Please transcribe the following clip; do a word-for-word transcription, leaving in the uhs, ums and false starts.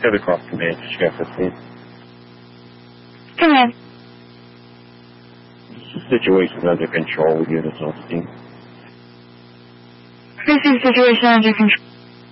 Heathercroft Command to Chicago fifteen. Come in. Situation under control with units on scene. This is situation under control.